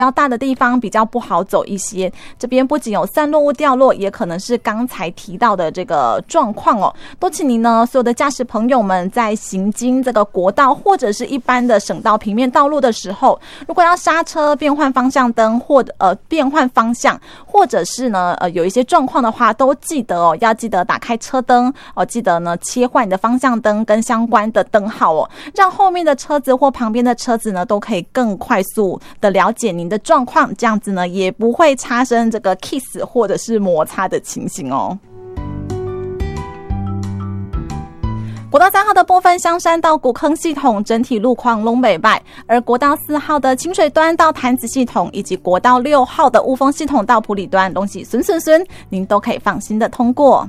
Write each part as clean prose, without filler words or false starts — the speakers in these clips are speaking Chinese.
较大的地方比较不好走一些，这边不仅有散落物掉落，也可能是刚才提到的这个状况哦。都请您呢，所有的驾驶朋友们在行经这个国道或者是一般的省道平面道路的时候，如果要刹车、变换方向灯或变换方向，或者是呢有一些状况的话，都记得哦，要记得打开车灯哦，记得呢切换你的方向灯跟相关的灯号哦，让后面的车子或旁边的车子呢都可以更快速的了解您的状况，这样子呢也不会发生这个 kiss 或者是摩擦的情形哦。国道3号的部分香山到古坑系统整体路况拢袂歹，而国道4号的清水端到潭子系统以及国道6号的雾峰系统到埔里端拢是顺，您都可以放心的通过。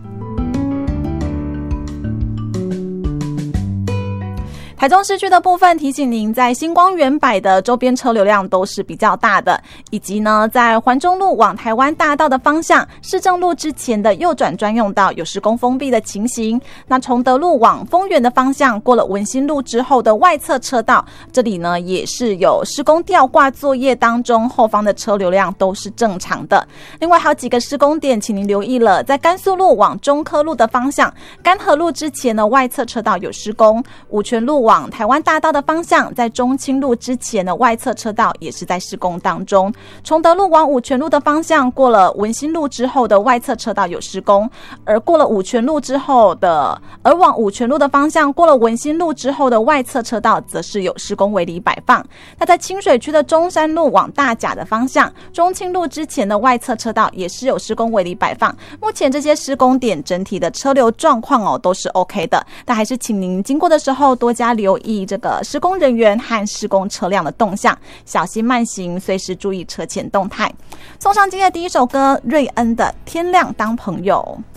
台中市区的部分提醒您，在星光园百的周边车流量都是比较大的，以及呢在环中路往台湾大道的方向，市政路之前的右转专用道有施工封闭的情形。那崇德路往丰原的方向，过了文心路之后的外侧车道，这里呢也是有施工吊挂作业当中，后方的车流量都是正常的。另外还有几个施工点请您留意了，在甘肃路往中科路的方向，甘河路之前的外侧车道有施工，五权路往台湾大道的方向，在中清路之前的外侧车道也是在施工当中。崇德路往五权路的方向，过了文心路之后的外侧车道有施工，而过了五权路之后的，而往五权路的方向，过了文心路之后的外侧车道则是有施工围篱摆放。那在清水区的中山路往大甲的方向，中清路之前的外侧车道也是有施工围篱摆放。目前这些施工点整体的车流状况哦都是 OK 的，但还是请您经过的时候多加留意这个施工人员和施工车辆的动向，小心慢行，随时注意车前动态。送上今天的第一首歌，瑞恩的《天亮当朋友》。